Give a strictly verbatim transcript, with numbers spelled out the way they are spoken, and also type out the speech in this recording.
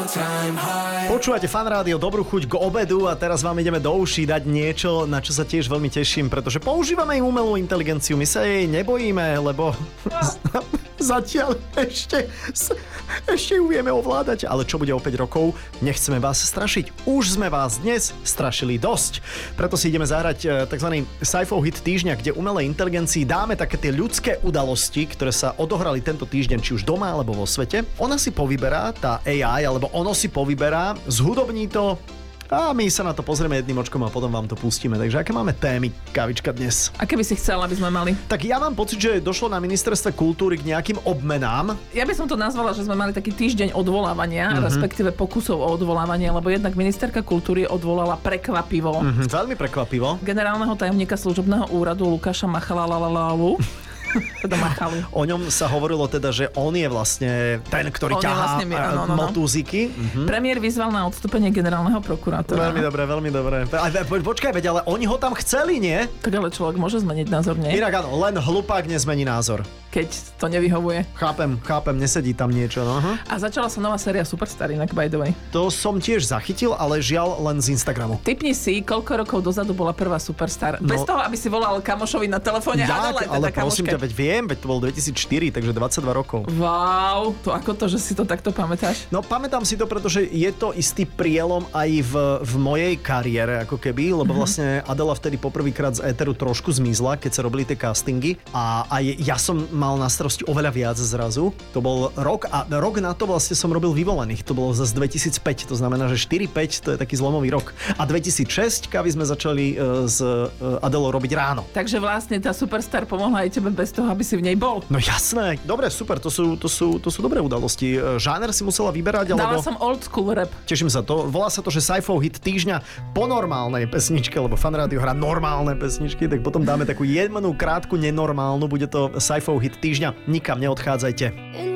Počúvate Fan Rádio, dobrú chuť k obedu a teraz vám ideme do uší dať niečo, na čo sa tiež veľmi teším, pretože používame aj umelú inteligenciu, my sa jej nebojíme, lebo zatiaľ ešte, ešte ju vieme ovládať, ale čo bude o päť rokov, nechceme vás strašiť. Už sme vás dnes strašili dosť. Preto si ideme zahrať tzv. Sci-fi hit týždňa, kde umelej inteligencii dáme také tie ľudské udalosti, ktoré sa odohrali tento týždeň, či už doma alebo vo svete. Ona si povyberá, tá á í, alebo ono si povyberá, zhudobní to a my sa na to pozrieme jedným očkom a potom vám to pustíme. Takže aké máme témy, Kávička, dnes? Aké by si chcela, aby sme mali? Tak ja mám pocit, že došlo na ministerstve kultúry k nejakým obmenám. Ja by som to nazvala, že sme mali taký týždeň odvolávania, mm-hmm. respektíve pokusov o odvolávanie, lebo jednak ministerka kultúry odvolala prekvapivo. Mm-hmm, veľmi prekvapivo. Generálneho tajomníka služobného úradu Lukáša Machalalalálu. Teda Machalu. O ňom sa hovorilo teda, že on je vlastne ten, ktorý ťahá vlastne, no, no, no. motúziky. Mm-hmm. Premiér vyzval na odstúpenie generálneho prokurátora. Veľmi dobré, veľmi dobré. Počkaj, veď, ale oni ho tam chceli, nie? Tak ale človek môže zmeniť názor, nie? Inak áno, len hlupák nezmení názor. Keď to nevyhovuje. Chápem, chápem, nesedí tam niečo. No. A začala sa nová séria Superstar, inak by the way. To som tiež zachytil, ale žiaľ len z Instagramu. Tipni si, koľko rokov dozadu bola prvá Superstar. No, bez toho, aby si volal kamošovi na telefóne. Ja, ale, ale teda prosím ťa, veď viem, veď to bol dvetisícštyri, takže dvadsaťdva rokov. Wow, to ako to, že si to takto pamätáš? No pamätám si to, pretože je to istý prielom aj v, v mojej kariére, ako keby, lebo mm-hmm. vlastne Adela vtedy poprvýkrát z éteru trošku zmizla, keď sa robili tie castingy a aj ja som mal na starosti oveľa viac zrazu. To bol rok a rok na to vlastne som robil Vyvolených. To bolo zase dvetisícpäť, to znamená, že štyri päť to je taký zlomový rok. A dvetisícšesť, Kavi, sme začali uh, s uh, Adelou robiť ráno. Takže vlastne tá Superstar pomohla aj tebe bez toho, aby si v nej bol. No jasné. Dobre, super, to sú, to sú, to sú dobré udalosti. Žáner si musela vyberať, alebo... Dala som old school rap. Teším sa to. Volá sa to, že Sci-fi hit týždňa po normálnej pesničke, lebo Fan Rádio hrá normálne pesničky, tak potom dáme takú jemnú, krátku, nenormálnu. Bude to Sci-fi hit týždňa. Nikam neodchádzajte.